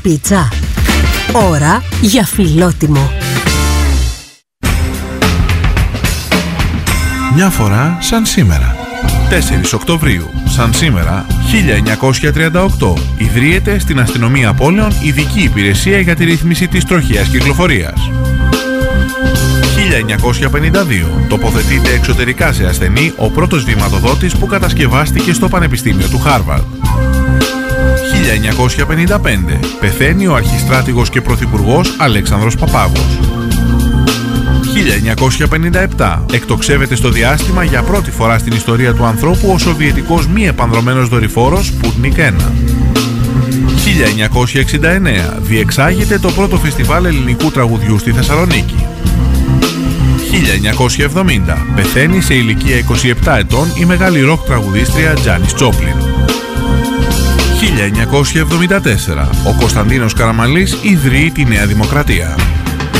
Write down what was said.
πίτσα. Ώρα για φιλότιμο. Μια φορά σαν σήμερα. 4 Οκτωβρίου, σαν σήμερα, 1938, ιδρύεται στην Αστυνομία Πόλεων ειδική υπηρεσία για τη ρύθμιση της τροχαίας κυκλοφορίας. 1952, τοποθετείται εξωτερικά σε ασθενή ο πρώτος βηματοδότης που κατασκευάστηκε στο Πανεπιστήμιο του Χάρβαρντ. 1955, πεθαίνει ο αρχιστράτηγος και πρωθυπουργός Αλέξανδρος Παπάγος. 1957, εκτοξεύεται στο διάστημα για πρώτη φορά στην ιστορία του ανθρώπου ο σοβιετικός μη επανδρωμένος δορυφόρος Sputnik 1. 1969, διεξάγεται το πρώτο φεστιβάλ ελληνικού τραγουδιού στη Θεσσαλονίκη. 1970, πεθαίνει σε ηλικία 27 ετών η μεγάλη ροκ τραγουδίστρια Τζάνις Τζόπλιν. 1974, ο Κωνσταντίνος Καραμανλής ιδρύει τη Νέα Δημοκρατία.